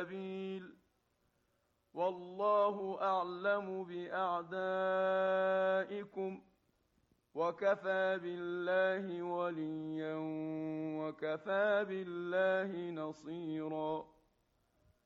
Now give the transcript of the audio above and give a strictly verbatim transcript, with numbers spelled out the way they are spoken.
السبيل والله أعلم بأعدائكم وكفى بالله وليا وكفى بالله نصيرا